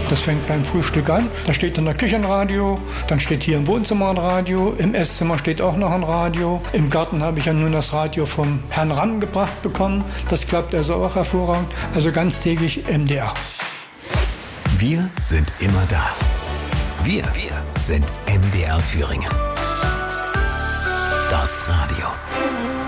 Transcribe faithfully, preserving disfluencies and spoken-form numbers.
Das fängt beim Frühstück an. Da steht in der Küche ein Radio, dann steht hier im Wohnzimmer ein Radio, im Esszimmer steht auch noch ein Radio. Im Garten habe ich ja nun das Radio vom Herrn Ramm gebracht bekommen. Das klappt also auch hervorragend. Also ganztägig M D R. Wir sind immer da. Wir, wir sind M D R Thüringen. Das Radio.